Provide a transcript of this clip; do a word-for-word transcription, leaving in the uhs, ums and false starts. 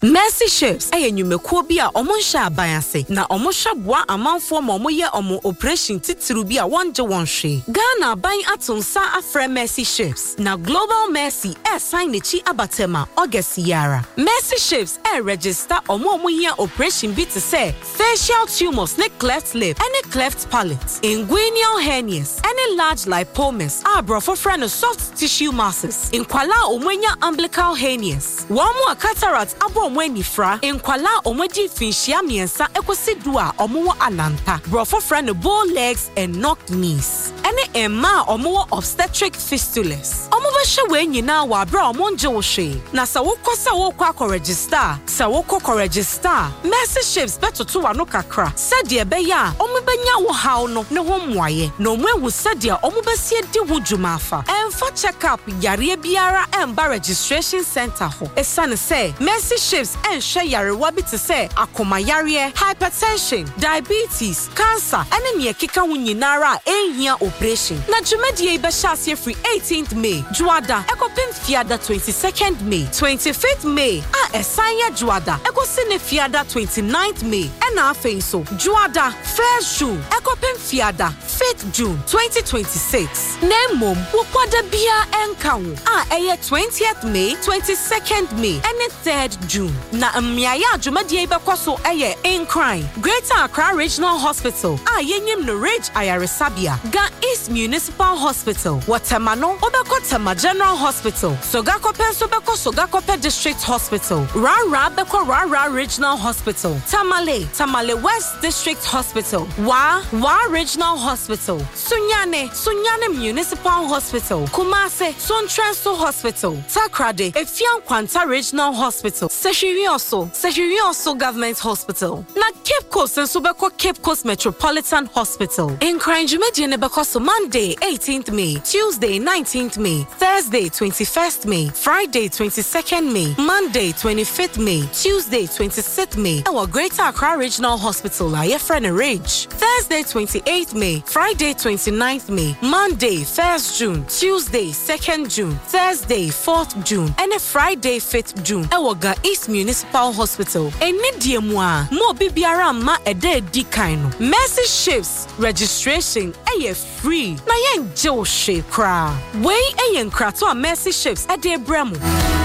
Mercy Ships eye nyumekuo bi a omo hya abayase na omo hweboa amanfo ma omo ye omo operation titiru bi a wonje wonhwe. Ghana ban atonsa afre Mercy Ships na Global Mercy e sign chi abatema August yara. Mercy Ships e register omo omo ye operation bi te say facial tumors ne cleft lip any cleft palate, inguinal hernias, any large lipomas, abrofo friend soft tissue masses, inkwala omwenya umbilical hernias. Wamu cataract abo omweni fra, inkwala omweji finchia miensa ekosidua omo alanta, brofo friend bow legs and knocked knees. Any emma omo obstetric fistulas. Omo beshe we nyina wa bra omo nje wo hwe. Na sa wo kosa wo kwa ko register, sa wo ko register. Mercy Ships beto to wano kakra. Said ye be ya, omo benya wo haw no ne ho mwaye. No mwe wo said ya omo besie di ho dwumafa. Emfa check up yare biara emba registration center ho. Esane say Mercy Ships enhwe yarewa bi te say akoma yare, hypertension, diabetes, cancer, ene ne keka ho nyinara enhia operation. Na dwumadie be hye free eighteenth May. Juada ekopim fiada twenty-second May. twenty-fifth May a esanya juada ekosine fiada twenty-ninth May. Ena afei so juada first June ekopim fiada fifth June twenty twenty-six. Nemom wokwada bia enkawo a eye twentieth May, twenty-second May, and third June. Na mmiaya dwumadie be kwaso eye in crime. Greater Accra Regional Hospital a yenyim no Rage Ayaresabia. Ga East Municipal Hospital. Watermano obeko Tema General Hospital. Sogakope sobeko Sogakope District Hospital. Rara beko Rara Regional Hospital. Tamale Tamale West District Hospital. Wa Wa Regional Hospital. Sunyane Sunyane Municipal Hospital. Kumase Sontrenso Hospital. Takrade Efian Kwanta Regional Hospital. Seshirioso Seshirioso Government Hospital. Na Cape Coast and Subeko Cape Coast Metropolitan Hospital. In Kranjumedi Nebekoso Monday eighteenth May, Tuesday nineteenth May, Thursday twenty-first May, Friday twenty-second May, Monday twenty-fifth May, Tuesday twenty-sixth May. Our Greater Accra Regional Hospital are friend Rage. Thursday twenty-eighth May, Friday twenty-ninth May, Monday first June, Tuesday second June, Thursday fourth June, and a Friday fifth June. Our East Municipal Hospital. Enidie mwa mo bibiara ma ede di kaino. Mercy Ships registration eye free. Na yen je o hwe kra. Wey eye nkra to Mercy Ships ede bremu.